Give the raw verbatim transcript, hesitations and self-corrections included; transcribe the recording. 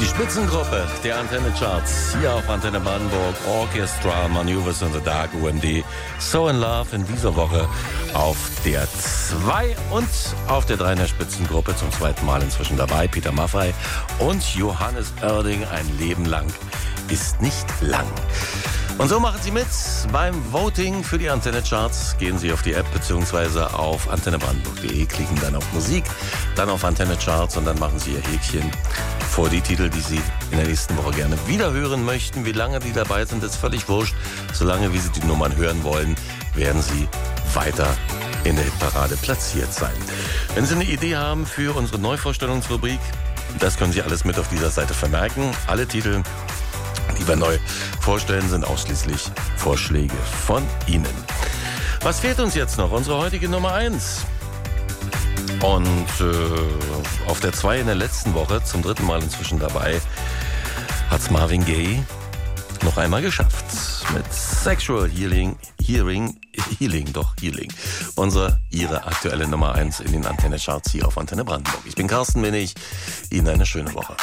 Die Spitzengruppe der Antenne Charts hier auf Antenne Brandenburg, Orchestra, Maneuvers in the Dark, U M D, So in Love in dieser Woche auf der zwei und auf der drei in der Spitzengruppe zum zweiten Mal inzwischen dabei, Peter Maffay und Johannes Oerding, ein Leben lang ist nicht lang. Und so machen Sie mit beim Voting für die Antenne Charts. Gehen Sie auf die App bzw. auf antenne brandenburg punkt de, klicken dann auf Musik, dann auf Antenne Charts und dann machen Sie Ihr Häkchen vor die Titel, die Sie in der nächsten Woche gerne wieder hören möchten. Wie lange die dabei sind, ist völlig wurscht. Solange wie Sie die Nummern hören wollen, werden Sie weiter in der Hitparade platziert sein. Wenn Sie eine Idee haben für unsere Neuvorstellungsrubrik, das können Sie alles mit auf dieser Seite vermerken. Alle Titel, die wir neu vorstellen, sind ausschließlich Vorschläge von Ihnen. Was fehlt uns jetzt noch? Unsere heutige Nummer eins. Und äh, auf der zwei in der letzten Woche, zum dritten Mal inzwischen dabei, hat's Marvin Gaye noch einmal geschafft. Mit Sexual Healing, Hearing, Healing, doch Healing. Unsere, Ihre aktuelle Nummer eins in den Antenne Charts hier auf Antenne Brandenburg. Ich bin Carsten Winnig. Ihnen eine schöne Woche.